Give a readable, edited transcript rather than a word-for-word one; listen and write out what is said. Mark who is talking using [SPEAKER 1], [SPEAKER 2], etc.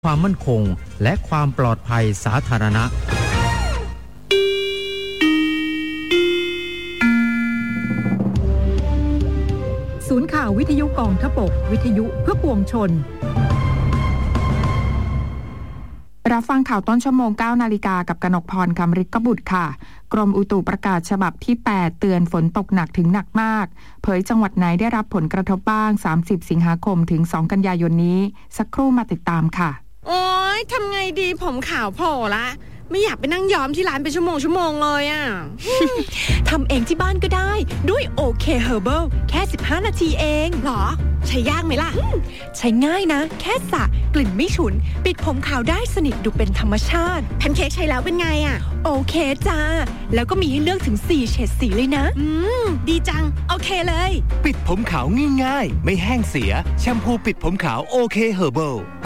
[SPEAKER 1] ความมั่นคงและความปลอดภัยสาธารณะ
[SPEAKER 2] ศูนย์ข่าววิทยุกองทพบกวิทยุเพื่อปวงชน
[SPEAKER 3] รับฟังข่าวต้นชั่วโมง 9 นาฬิกากับกนกพร คำฤทธิ์บุตรค่ะกรมอุตุประกาศฉบับที่ 8 เตือนฝนตกหนักถึงหนักมากเผยจังหวัดไหนได้รับผลกระทบบ้าง30สิงหาคมถึง2กันยายนนี้สักครู่มาติดตามค่ะ
[SPEAKER 4] โอ๊ยทำไงดีผมขาวโผล่ละไม่อยากไปนั่งย้อมที่ร้านเป็นชั่วโมงเลยอ่ะ
[SPEAKER 5] ทำเองที่บ้านก็ได้ด้วยโอเคเฮอร์เบิลแค่15นาทีเอง
[SPEAKER 4] หรอใช้ยากไหมล่ะ
[SPEAKER 5] ใช้ง่ายนะแค่สระกลิ่นไม่ฉุนปิดผมขาวได้สนิทดูเป็นธรรมชาติ
[SPEAKER 4] แพนเค้กใช้แล้วเป็นไงอ่ะ
[SPEAKER 5] โอเคจ้าแล้วก็มีให้เลือกถึง4เฉดสีเลยนะ
[SPEAKER 4] ดีจังโอเคเลย
[SPEAKER 6] ปิดผมขาวง่ายๆไม่แห้งเสียแชมพูปิดผมขาวโอเคเฮอร์เบิล